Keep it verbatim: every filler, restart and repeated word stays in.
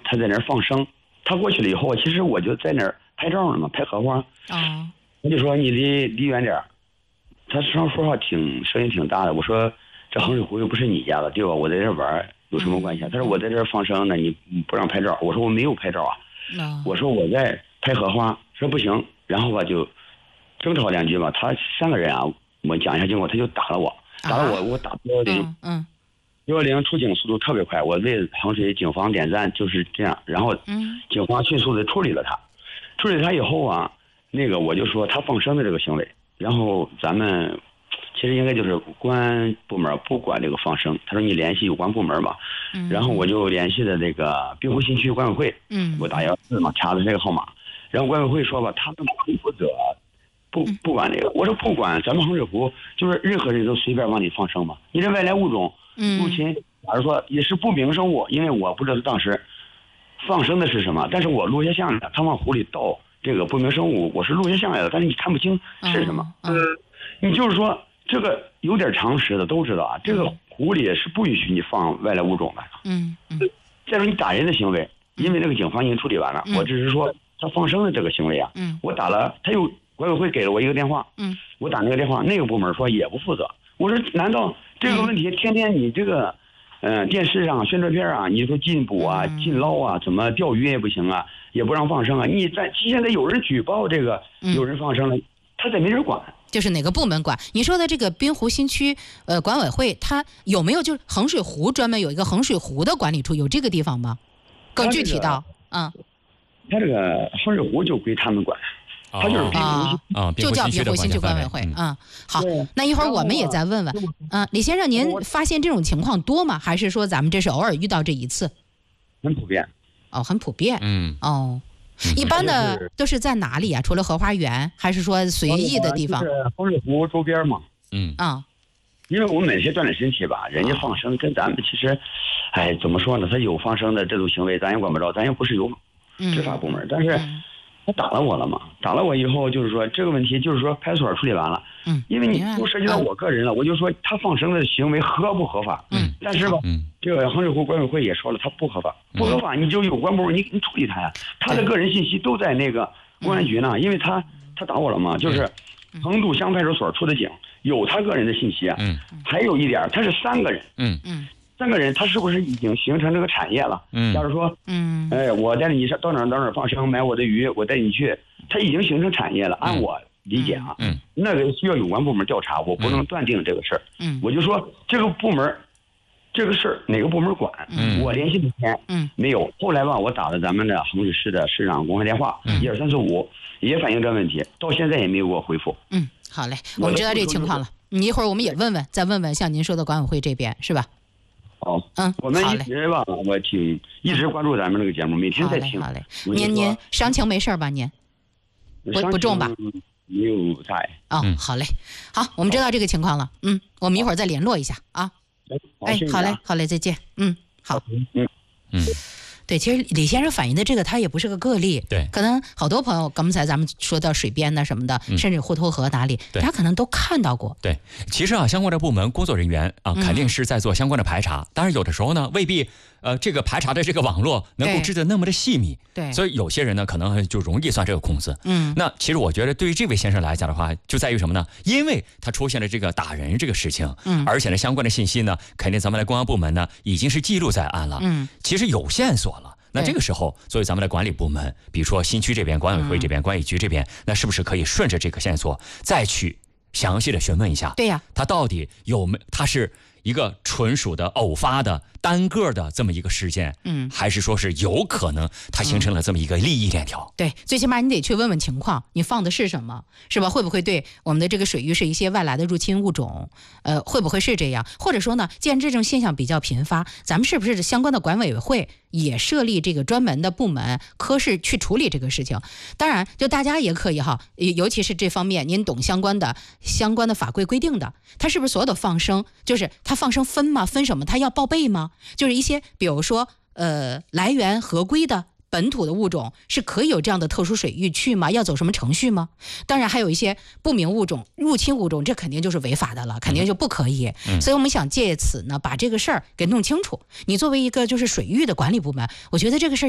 他在那儿放生。他过去了以后，其实我就在那儿拍照呢嘛，拍荷花。 啊， 我就说你离离远点儿。他实际上说话挺声音挺大的。我说这衡水湖又不是你家的，对吧？我在这儿玩有什么关系啊？他说我在这儿放生呢，你不让拍照。我说我没有拍照啊。 啊我说我在拍荷花。说不行，然后吧就争吵两句吧。他三个人啊，我讲一下经过，他就打了我，打了我，啊、我打幺幺零， 嗯， 幺幺零出警速度特别快，我为衡水警方点赞，就是这样。然后，警方迅速的处理了他，处理他以后啊，那个我就说他放生的这个行为，然后咱们其实应该就是公安部门不管这个放生。他说你联系有关部门吧，嗯、然后我就联系的这个滨湖新区管委会，嗯，我打幺四嘛，查的这个号码。然后管委会说吧，他们不负责，不不管这个。我说不管，咱们衡水湖就是任何人都随便往里放生嘛。你这外来物种入侵，假如说也是不明生物，因为我不知道当时放生的是什么，但是我录下像来，他往湖里倒这个不明生物，我是录下像来的，但是你看不清是什么。嗯，你就是说这个有点常识的都知道啊，这个湖里是不允许你放外来物种的。 嗯嗯。 再说你打人的行为，因为那个警方已经处理完了，我只是说。他放生的这个行为啊，嗯，我打了，他又管委会给了我一个电话，嗯，我打那个电话，那个部门说也不负责。我说难道这个问题天天你这个，呃，电视上宣传片啊，你说禁捕啊、禁捞啊，怎么钓鱼也不行啊，也不让放生啊？你在现在有人举报这个，有人放生了，他咋没人管？ 就是哪个部门管？你说的这个滨湖新区呃管委会，它有没有就是衡水湖专门有一个衡水湖的管理处？有这个地方吗？更具体到，嗯。 他这个衡水湖就归他们管，他就是滨湖啊， 就叫滨湖新区管委会。嗯，好，那一会儿我们也再问问。嗯，李先生，您发现这种情况多吗？还是说咱们这是偶尔遇到这一次？ 很普遍。 哦，很普遍。 嗯。 哦，一般的都是在哪里啊？除了荷花园，还是说随意的地方？ 是衡水湖周边嘛。 嗯。 啊。 因为我们每天锻炼身体吧，人家放生跟咱们其实，哎，怎么说呢？他有放生的这种行为，咱也管不着，咱又不是有。执法部门，但是他打了我了嘛？打了我以后，就是说这个问题，就是说派出所处理完了。嗯，因为你都涉及到我个人了，我就说他放生的行为合不合法？嗯，但是吧，嗯，这个衡水湖管委会也说了，他不合法，不合法，你就有关部门你你处理他呀。他的个人信息都在那个公安局呢，因为他他打我了嘛，就是衡都乡派出所出的警，有他个人的信息啊。嗯，还有一点，他是三个人。嗯嗯。三个人，他是不是已经形成这个产业了？嗯，假如说，嗯，哎，我带你到哪儿到哪儿放生，买我的鱼，我带你去，他已经形成产业了。按我理解啊，嗯，那个需要有关部门调查，我不能断定这个事儿。嗯，我就说这个部门，这个事儿哪个部门管？嗯，我联系之前，嗯，没有。后来吧，我打了咱们的衡水市的市长公开电话，一二三四五，也反映这问题，到现在也没有给我回复。 嗯，好嘞，我们知道这情况了。你一会儿我们也问问，再问问像您说的管委会这边是吧？ 好，嗯，我们一直吧，我挺一直关注咱们这个节目，每天在听。 好嘞，您您伤情没事吧？您不不重吧？ 没有在。 哦，好嘞，好，我们知道这个情况了。嗯，我们一会儿再联络一下啊。哎，好嘞，好嘞，再见。嗯，好。 嗯嗯。 对，其实李先生反映的这个，他也不是个个例。 对， 可能好多朋友，刚才咱们说到水边呐什么的，嗯、甚至滹沱河哪里，他可能都看到过。 对，其实啊，相关的部门工作人员啊，肯定是在做相关的排查。嗯、当然，有的时候呢，未必呃，这个排查的这个网络能够织得那么的细密。 对， 所以有些人呢，可能就容易钻这个空子。嗯，那其实我觉得，对于这位先生来讲的话，就在于什么呢？因为他出现了这个打人这个事情，嗯，而且呢，相关的信息呢，肯定咱们的公安部门呢，已经是记录在案了。嗯，其实有线索了。那这个时候，作为咱们的管理部门，比如说新区这边、管委会这边、管理局这边，那是不是可以顺着这个线索再去详细的询问一下？ 对呀， 他到底有没？他是一个纯属的偶发的单个的这么一个事件，嗯，还是说是有可能它形成了这么一个利益链条？ 嗯、对，最起码你得去问问情况，你放的是什么，是吧？会不会对我们的这个水域是一些外来的入侵物种？呃，会不会是这样？或者说呢，既然这种现象比较频发，咱们是不是相关的管委会也设立这个专门的部门科室去处理这个事情？当然，就大家也可以哈，尤其是这方面您懂相关的相关的法规规定的，它是不是所有的放生，就是它放生分吗？分什么？它要报备吗？就是一些比如说呃来源合规的本土的物种是可以有这样的特殊水域去吗？要走什么程序吗？当然还有一些不明物种、入侵物种，这肯定就是违法的了，肯定就不可以。嗯、所以我们想借此呢，把这个事儿给弄清楚。你作为一个就是水域的管理部门，我觉得这个事儿